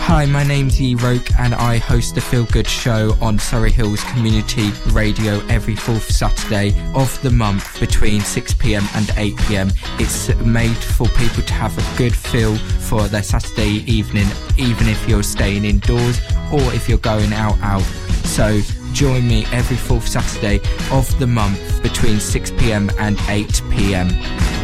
Hi, my name's E Roke and I host the Feel Good Show on Surrey Hills Community Radio every fourth Saturday of the month between 6pm and 8pm. It's made for people to have a good feel for their Saturday evening, even if you're staying indoors or if you're going out. So join me every fourth Saturday of the month between 6pm and 8pm.